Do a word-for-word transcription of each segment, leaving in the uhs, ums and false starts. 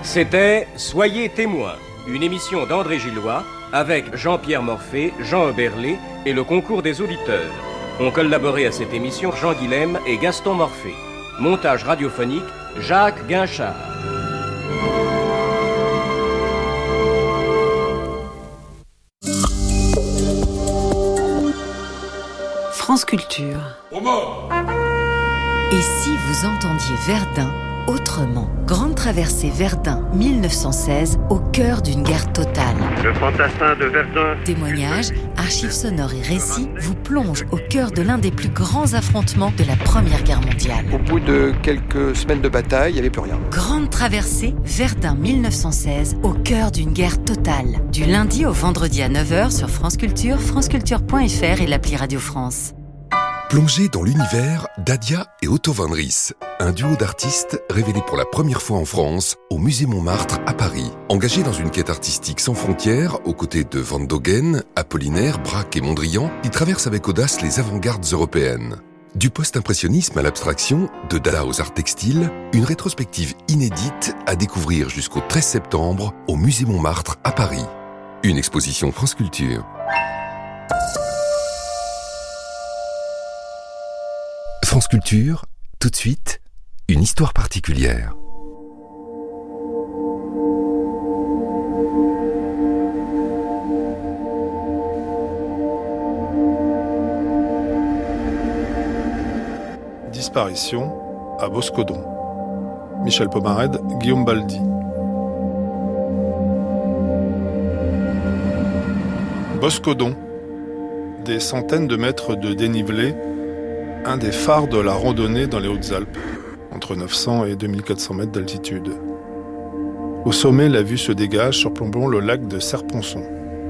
C'était Soyez témoins, une émission d'André Gillois avec Jean-Pierre Morphée, Jean Oberlé et le concours des auditeurs. Ont collaboré à cette émission Jean Guilhem et Gaston Morphée. Montage radiophonique, Jacques Guinchard. France Culture. Et si vous entendiez Verdun autrement? Grande traversée Verdun mille neuf cent seize, au cœur d'une guerre totale. Le fantassin de Verdun. Témoignages, archives sonores et récits vous plongent au cœur de l'un des plus grands affrontements de la Première Guerre mondiale. Au bout de quelques semaines de bataille, il n'y avait plus rien. Grande traversée Verdun mille neuf cent seize, au cœur d'une guerre totale. Du lundi au vendredi à neuf heures sur France Culture, franceculture point f r et l'appli Radio France. Plongez dans l'univers d'Adia et Otto van Ries, un duo d'artistes révélé pour la première fois en France au Musée Montmartre à Paris. Engagés dans une quête artistique sans frontières, aux côtés de Van Dogen, Apollinaire, Braque et Mondrian, ils traversent avec audace les avant-gardes européennes. Du post-impressionnisme à l'abstraction, de Dada aux arts textiles, une rétrospective inédite à découvrir jusqu'au treize septembre au Musée Montmartre à Paris. Une exposition France Culture. France Culture, tout de suite, une histoire particulière. Disparition à Boscodon. Michel Pomarède, Guillaume Baldi. Boscodon, des centaines de mètres de dénivelé, un des phares de la randonnée dans les Hautes-Alpes, entre neuf cents et deux mille quatre cents mètres d'altitude. Au sommet, la vue se dégage surplombant le lac de Serponçon.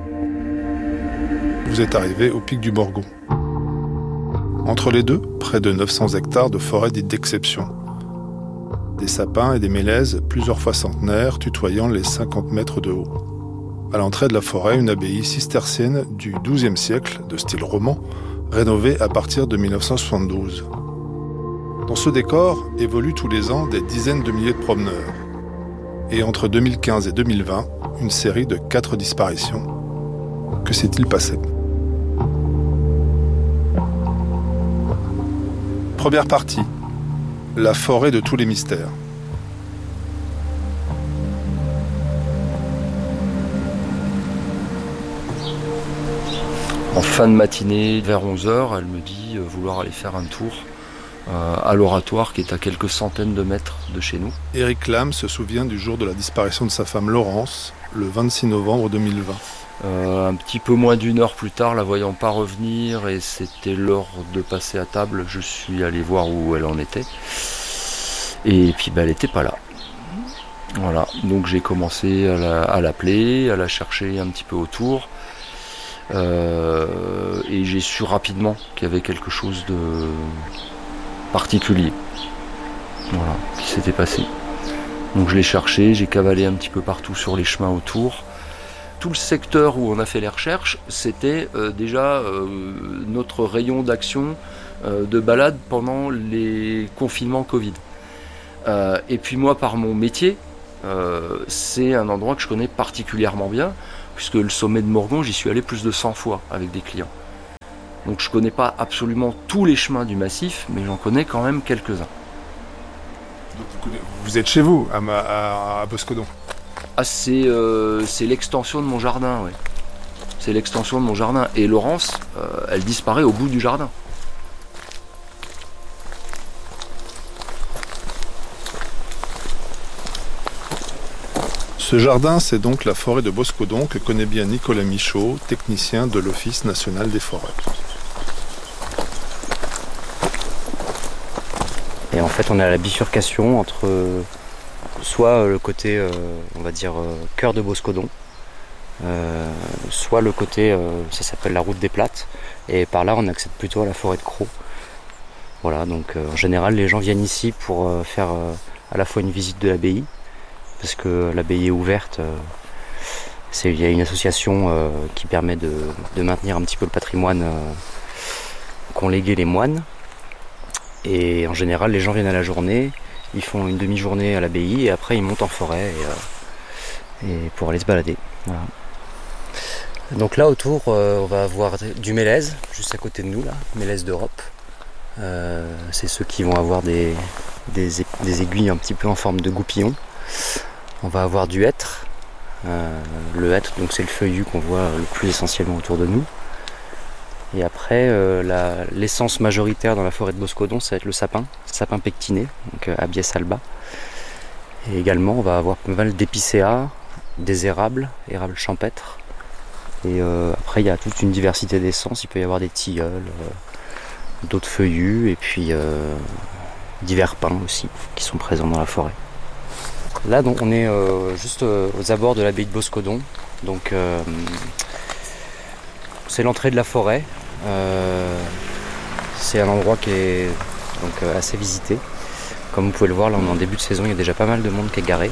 Vous êtes arrivé au pic du Morgon. Entre les deux, près de neuf cents hectares de forêt dite d'exception. Des sapins et des mélèzes, plusieurs fois centenaires, tutoyant les cinquante mètres de haut. À l'entrée de la forêt, une abbaye cistercienne du douzième siècle, de style roman, rénovée à partir de mille neuf cent soixante-douze. Dans ce décor évoluent tous les ans des dizaines de milliers de promeneurs. Et entre deux mille quinze et deux mille vingt, une série de quatre disparitions. Que s'est-il passé ? Première partie. La forêt de tous les mystères. En fin de matinée, vers onze heures, elle me dit euh, vouloir aller faire un tour euh, à l'oratoire qui est à quelques centaines de mètres de chez nous. Éric Lame se souvient du jour de la disparition de sa femme Laurence, le vingt-six novembre deux mille vingt. Euh, un petit peu moins d'une heure plus tard, la voyant pas revenir et c'était l'heure de passer à table, je suis allé voir où elle en était. Et puis bah, elle n'était pas là. Voilà, donc j'ai commencé à, la, à l'appeler, à la chercher un petit peu autour. Euh, et j'ai su rapidement qu'il y avait quelque chose de particulier, voilà, qui s'était passé. Donc je l'ai cherché, j'ai cavalé un petit peu partout sur les chemins autour. Tout le secteur où on a fait les recherches, c'était euh, déjà euh, notre rayon d'action euh, de balade pendant les confinements Covid. Euh, et puis moi, par mon métier, euh, c'est un endroit que je connais particulièrement bien, puisque le sommet de Morgon, j'y suis allé plus de cent fois avec des clients. Donc je ne connais pas absolument tous les chemins du massif, mais j'en connais quand même quelques-uns. Vous êtes chez vous, à, à, à Boscodon ? Ah, c'est, euh, c'est l'extension de mon jardin, oui. C'est l'extension de mon jardin. Et Laurence, euh, elle disparaît au bout du jardin. Ce jardin, c'est donc la forêt de Boscodon que connaît bien Nicolas Michaud, technicien de l'Office national des forêts. Et en fait, on est à la bifurcation entre euh, soit le côté, euh, on va dire, euh, cœur de Boscodon, euh, soit le côté, euh, ça s'appelle la route des Plattes, et par là, on accède plutôt à la forêt de Crau. Voilà, donc euh, en général, les gens viennent ici pour euh, faire euh, à la fois une visite de l'abbaye, parce que l'abbaye est ouverte. Euh, c'est, il y a une association euh, qui permet de, de maintenir un petit peu le patrimoine euh, qu'ont légué les moines. Et en général, les gens viennent à la journée Ils font une demi-journée à l'abbaye et après ils montent en forêt et, euh, et pour aller se balader. Voilà. Donc là autour, euh, on va avoir du mélèze, juste à côté de nous, là, mélèze d'Europe. Euh, c'est ceux qui vont avoir des, des, des aiguilles un petit peu en forme de goupillon. On va avoir du hêtre. Euh, le hêtre, donc c'est le feuillu qu'on voit le plus essentiellement autour de nous. Et après, euh, la, l'essence majoritaire dans la forêt de Boscodon, ça va être le sapin, sapin pectiné, donc euh, Abies alba. Et également, on va avoir pas mal d'épicéas, des érables, érables champêtres. Et euh, après, il y a toute une diversité d'essences. Il peut y avoir des tilleuls, euh, d'autres feuillus, et puis euh, divers pins aussi, qui sont présents dans la forêt. Là, donc, on est euh, juste euh, aux abords de l'abbaye de Boscodon. Donc, euh, c'est l'entrée de la forêt. Euh, c'est un endroit qui est donc, euh, assez visité. Comme vous pouvez le voir, là, on est en début de saison, il y a déjà pas mal de monde qui est garé.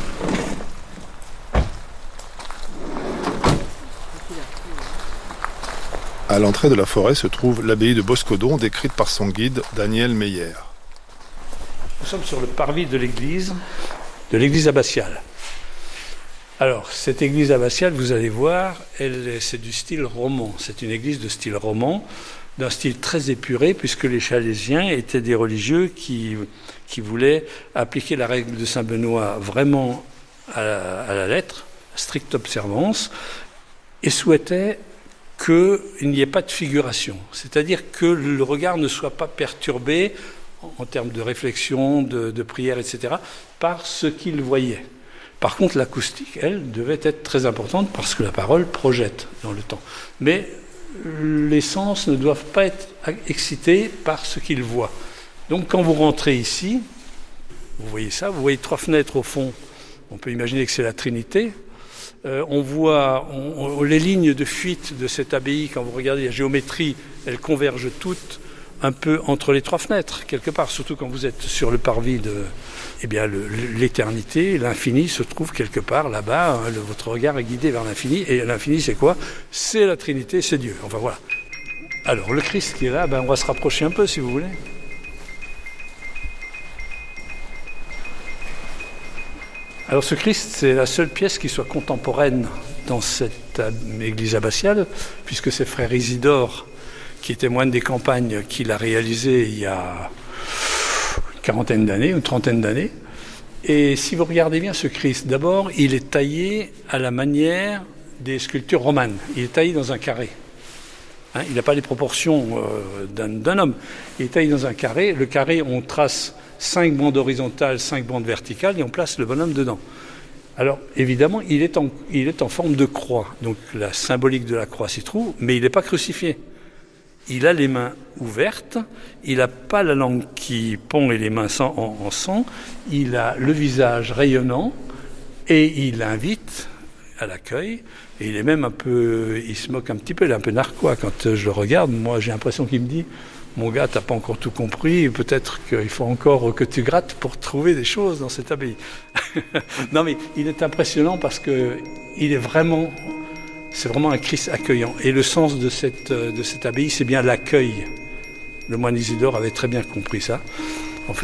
À l'entrée de la forêt se trouve l'abbaye de Boscodon, décrite par son guide Daniel Meyer. Nous sommes sur le parvis de l'église, de l'église abbatiale. Alors, cette église abbatiale, vous allez voir, elle, c'est du style roman. C'est une église de style roman, d'un style très épuré, puisque les Chalésiens étaient des religieux qui, qui voulaient appliquer la règle de Saint-Benoît vraiment à la, à la lettre, à stricte observance, et souhaitaient qu'il n'y ait pas de figuration. C'est-à-dire que le regard ne soit pas perturbé, en termes de réflexion, de, de prière, et cetera, par ce qu'ils voyaient. Par contre, l'acoustique, elle, devait être très importante parce que la parole projette dans le temps. Mais les sens ne doivent pas être excités par ce qu'ils voient. Donc, quand vous rentrez ici, vous voyez ça, vous voyez trois fenêtres au fond. On peut imaginer que c'est la Trinité. Euh, on voit on, on, les lignes de fuite de cette abbaye, quand vous regardez la géométrie, elles convergent toutes un peu entre les trois fenêtres, quelque part, surtout quand vous êtes sur le parvis de... Eh bien, le, l'éternité, l'infini se trouve quelque part là-bas. Hein, le, votre regard est guidé vers l'infini. Et l'infini, c'est quoi? C'est la Trinité, c'est Dieu. Enfin, voilà. Alors, le Christ qui est là, ben, on va se rapprocher un peu, si vous voulez. Alors, ce Christ, c'est la seule pièce qui soit contemporaine dans cette église abbatiale, puisque c'est frère Isidore, qui était moine des campagnes, qui l'a réalisé il y a une quarantaine d'années, une trentaine d'années. Et si vous regardez bien ce Christ, d'abord, il est taillé à la manière des sculptures romanes. Il est taillé dans un carré. Hein, il n'a pas les proportions euh, d'un, d'un homme. Il est taillé dans un carré. Le carré, on trace cinq bandes horizontales, cinq bandes verticales, et on place le bonhomme dedans. Alors, évidemment, il est en, il est en forme de croix. Donc, la symbolique de la croix s'y trouve, mais il n'est pas crucifié. Il a les mains ouvertes, il n'a pas la langue qui pond et les mains en, en sang, il a le visage rayonnant et il invite à l'accueil. Et il est même un peu, il se moque un petit peu, il est un peu narquois quand je le regarde. Moi, j'ai l'impression qu'il me dit, mon gars, t'as pas encore tout compris, peut-être qu'il faut encore que tu grattes pour trouver des choses dans cette abbaye. Non, mais il est impressionnant parce que il est vraiment... C'est vraiment un Christ accueillant. Et le sens de cette, de cette abbaye, c'est bien l'accueil. Le moine Isidore avait très bien compris ça.